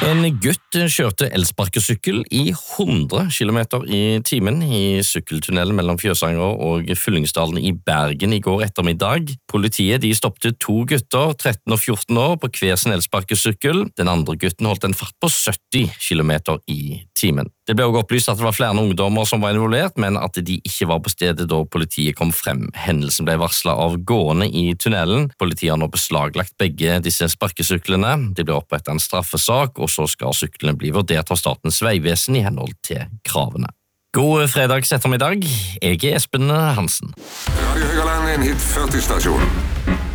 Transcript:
En gutt kjørte elsparkesykkel i 100 km i timen i sykkeltunnelen mellom Fjøsanger og Fyllingsdalen i Bergen i går ettermiddag. Politiet stoppte 2 gutter, 13 og 14 år, på hver sin elsparkesykkel. Den andre gutten holdt en fart på 70 km i timen. Det ble også opplyst at det var flere ungdommer som var involvert, men at de ikke var på stedet da politiet kom frem. Hendelsen ble varslet av gående i tunnelen. Politiet har nå beslaglagt begge disse sparkesyklene. Det ble opprettet en straffesak, og så skal syklene bli vurdert av Statens vegvesen i henhold til kravene. God fredags ettermiddag. Jeg Espen Hansen. Radio Høgaland, en hit 40-stasjon.